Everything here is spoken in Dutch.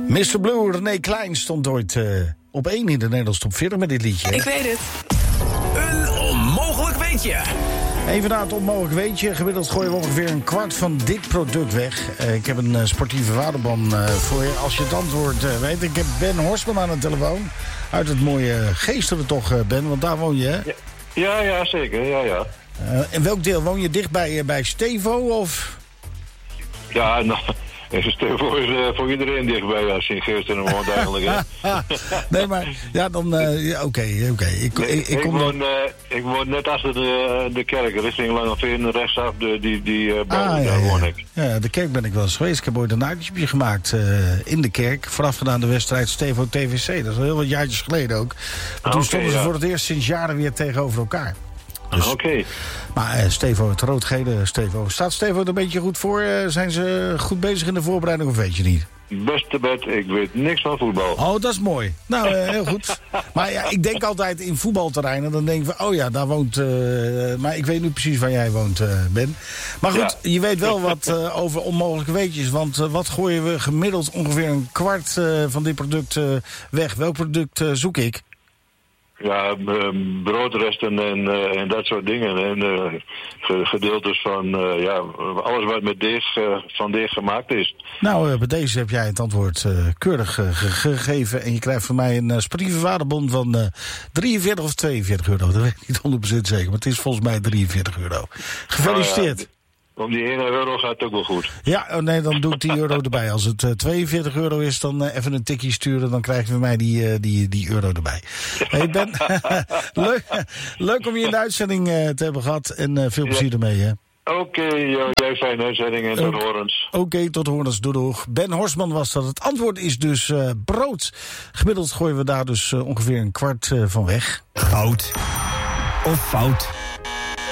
Mr. Blue, René Klein stond ooit op 1 in de Nederlandse top 40 met dit liedje. Ik weet het. Een onmogelijk weetje. Even na het onmogelijk weetje. Gemiddeld gooien we ongeveer een kwart van dit product weg. Ik heb een sportieve waterban voor je. Als je het antwoord weet. Ik heb Ben Horstman aan de telefoon. Uit het mooie Geesteren toch, Ben? Want daar woon je, hè? Ja, zeker. Ja. In welk deel? Woon je dicht bij Stevo, of? Ja, nou... Stevo is voor iedereen dichtbij als je in Geesteren woont eigenlijk. Hè? Nee, maar ja, dan... Oké. Ik woon net achter de kerk, richting Langeveen, rechtsaf, daar woon ik. Ja, de kerk ben ik wel eens geweest. Ik heb ooit een uitje gemaakt in de kerk. Voorafgedaan aan de wedstrijd Stevo TVC. Dat is al heel wat jaartjes geleden ook. Maar toen stonden ze voor het eerst sinds jaren weer tegenover elkaar. Dus, Oké. Maar Stevo, het rood-gele Stevo. Staat Stevo er een beetje goed voor? Zijn ze goed bezig in de voorbereiding of weet je niet? Beste bed, ik weet niks van voetbal. Oh, dat is mooi. Nou, heel goed. Maar ja, ik denk altijd in voetbalterreinen. Dan denk ik van, oh ja, daar woont... maar ik weet nu precies waar jij woont, Ben. Maar goed, je weet wel wat over onmogelijke weetjes. Want wat gooien we gemiddeld ongeveer een kwart van dit product weg? Welk product zoek ik? Ja, broodresten en dat soort dingen. En gedeeltes van alles wat met van deeg gemaakt is. Nou, bij deze heb jij het antwoord keurig gegeven. En je krijgt van mij een sportieve waardebon van 43 of 42 euro. Dat weet ik niet 100% zeker, maar het is volgens mij 43 euro. Gefeliciteerd. Om die 1 euro gaat het ook wel goed. Ja, nee, dan doe ik die euro erbij. Als het 42 euro is, dan even een tikje sturen. Dan krijgen we mij die euro erbij. Hey Ben, leuk om je in de uitzending te hebben gehad. En veel plezier ermee, hè. Oké, jij fijne uitzending en tot horens. Oké, tot horens, doeg. Ben Horstman was dat. Het antwoord is dus brood. Gemiddeld gooien we daar dus ongeveer een kwart van weg. Goud of fout?